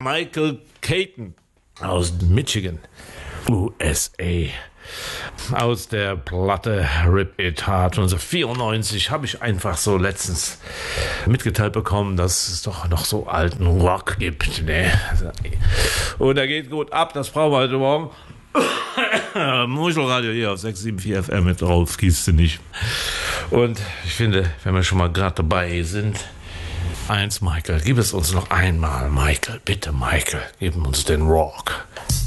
Michael Caton aus Michigan, USA. Aus der Platte Rip It Hard 1994 habe ich einfach so letztens mitgeteilt bekommen, dass es doch noch so alten Rock gibt. Ne? Und er geht gut ab, das brauchen wir heute Morgen. Muschelradio hier auf 674 FM mit drauf, gießt du nicht. Und ich finde, wenn wir schon mal gerade dabei sind, Michael, gib es uns noch einmal, Michael, bitte Michael, gib uns den Rock.